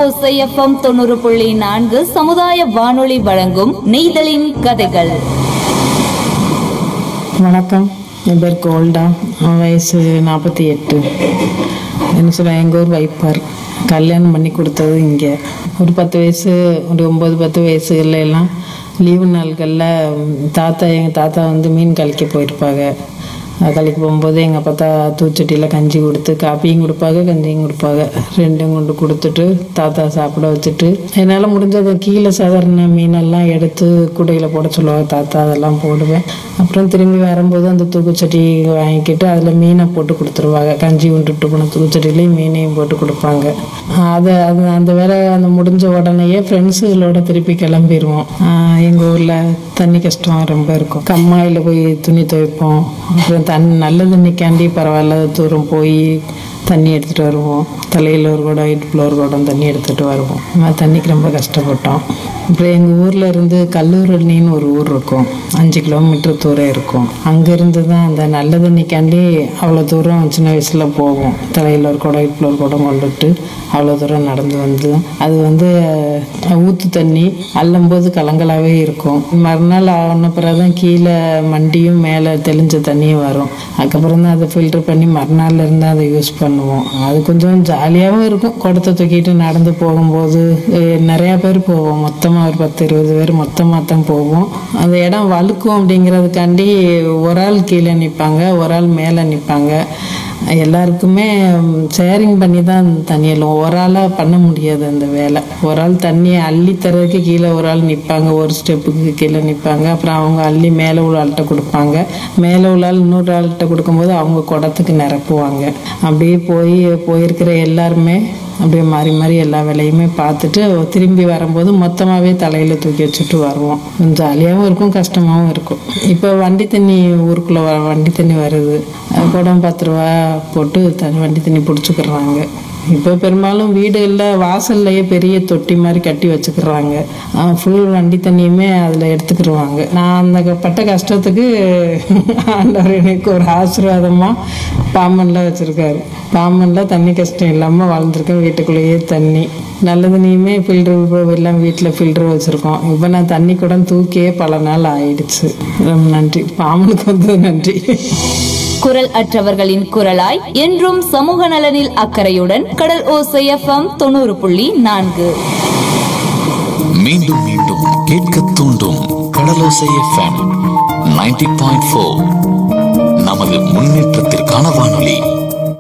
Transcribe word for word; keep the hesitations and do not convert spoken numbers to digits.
ஓசை எஃப்எம் தொண்ணூறு புள்ளி நான்கு சமுதாய வானொலி வழங்கும் நெய்தலின் கதைகள். வணக்கம், என் பேர் கோல்டா. வயசு நாற்பத்தி எட்டு. என்ன சொல்ல, எங்கள் ஊர் வைப்பார். கல்யாணம் பண்ணி கொடுத்தது இங்கே. ஒரு பத்து வயசு ஒரு ஒம்பது பத்து வயசுல எல்லாம் லீவு நாட்களில் தாத்தா எங்கள் தாத்தா வந்து மீன் கழிக்க போயிருப்பாங்க. கழிக்க போகும்போது எங்கள் பார்த்தா தூச்சட்டியில் கஞ்சி கொடுத்து காப்பியும் கொடுப்பாங்க, கஞ்சியும் கொடுப்பாங்க. ரெண்டும் கொண்டு கொடுத்துட்டு தாத்தா சாப்பிட வச்சுட்டு என்னால் முடிஞ்சது கீழே சாதாரண மீனெல்லாம் எடுத்து கூடையில் போட சொல்லுவாங்க தாத்தா. அதெல்லாம் போடுவேன். அப்புறம் திரும்பி வரும்போது அந்த தூக்குச்சட்டி வாங்கிக்கிட்டு அதில் மீனை போட்டு கொடுத்துருவாங்க. கஞ்சி கொண்டுட்டு போன தூக்குச்சட்டிலையும் மீனையும் போட்டு கொடுப்பாங்க. அதை அது அந்த வேலை அந்த முடிஞ்ச உடனேயே ஃப்ரெண்ட்ஸுகளோட திருப்பி கிளம்பிடுவோம். எங்கள் ஊரில் தண்ணி கஷ்டம் ரொம்ப இருக்கும். கம்மாயில் போய் துணி துவைப்போம். அப்புறம் தண்ணி நல்ல தண்ணிக்காண்டி பரவாயில்ல தூரம் போய் தண்ணி எடுத்துகிட்டு வருவோம். தலையில் ஒரு குடம் இடுப்பில் ஒரு குடம் தண்ணி எடுத்துகிட்டு வருவோம். நம்ம தண்ணிக்கு ரொம்ப கஷ்டப்பட்டோம். அப்புறம் எங்கள் ஊரில் இருந்து கல்லூரணின்னு ஒரு ஊர் இருக்கும். அஞ்சு கிலோமீட்டர் தூரம் இருக்கும். அங்கேருந்து தான் அந்த நல்ல தண்ணிக்காண்டி அவ்வளோ தூரம் சின்ன வயசில் போவோம். தலையில் ஒரு குடம் இடுப்பில் ஒரு குடம் கொண்டுட்டு அவ்வளோ தூரம் நடந்து வந்து அது வந்து ஊற்று தண்ணி அள்ளும்போது கலங்களாகவே இருக்கும். மறுநாள் ஆன பிறகு தான் கீழே மண்டியும் மேலே தெளிஞ்ச தண்ணியும் வரும். அதுக்கப்புறம் தான் அதை ஃபில்டர் பண்ணி மறுநாள் இருந்து அதை யூஸ் பண்ணுவோம். அது கொஞ்சம் ஜாலியாகவும் இருக்கும். குடத்தை தூக்கிட்டு நடந்து போகும்போது நிறையா பேர் போவோம். மொத்தமாக ஒரு பத்து இருபது பேர் மொத்தமாக தான் போவோம். அந்த இடம் வழுக்கும் அப்படிங்கிறதுக்காண்டி ஒரு ஆள் கீழே நிற்பாங்க, ஒரு ஆள் மேலே நிற்பாங்க. எல்லாருக்குமே ஷேரிங் பண்ணி தான் தண்ணி அள்ளுவோம். ஒரு ஆளாக பண்ண முடியாது அந்த வேலை. ஒரு ஆள் தண்ணியை அள்ளி தர்றதுக்கு கீழே ஒரு ஆள் நிற்பாங்க, ஒரு ஸ்டெப்புக்கு கீழே நிற்பாங்க. அப்புறம் அவங்க அள்ளி மேலே உள்ள ஆள்கிட்ட கொடுப்பாங்க. மேலே உள்ள ஆள் இன்னொரு ஆள்கிட்ட கொடுக்கும்போது அவங்க குடத்துக்கு நிரப்புவாங்க. அப்படியே போய் போயிருக்கிற எல்லாருமே அப்படியே மாறி மாறி எல்லா வேலையுமே பார்த்துட்டு திரும்பி வரும்போது மொத்தமாகவே தலையில் தூக்கி வச்சுட்டு வருவோம். கொஞ்சம் ஜாலியாகவும் இருக்கும், கஷ்டமாகவும் இருக்கும். இப்போ வண்டி தண்ணி ஊருக்குள்ளே வ வண்டி தண்ணி வருது. குடம் பத்து ரூபா போட்டு தண்ணி வண்டி தண்ணி பிடிச்சிக்கிறாங்க. இப்போ பெரும்பாலும் வீடுகளில் வாசல்லையே பெரிய தொட்டி மாதிரி கட்டி வச்சுக்கிறாங்க. ஃபுல் வண்டி தண்ணியுமே அதில் எடுத்துக்கிடுவாங்க. நான் அந்த பட்ட கஷ்டத்துக்கு ஆண்டவர் எனக்கு ஒரு ஆசீர்வாதமாக பாம்பனில் வச்சுருக்காரு. பாம்பனில் தண்ணி கஷ்டம் இல்லாமல் வாழ்ந்துருக்கேன். வீட்டுக்குள்ளேயே தண்ணி நல்ல தண்ணியுமே ஃபில்டர் எல்லாம் வீட்டில் ஃபில்டர் வச்சுருக்கோம். இப்போ நான் தண்ணி கூட தூக்கியே பல நாள் ஆயிடுச்சு. ரொம்ப நன்றி, பாம்பனுக்கு வந்து நன்றி. குரல் அற்றவர்களின் குரலாய் என்றும் சமூக நலனில் அக்கறையுடன் கடல் ஓசை எஃப்எம் தொண்ணூறு புள்ளி நான்கு. மீண்டும் மீண்டும் கேட்க தூண்டும் கடலோசை எஃப்எம் தொண்ணூறு புள்ளி நான்கு. நமது முன்னேற்றத்திற்கான வானொலி.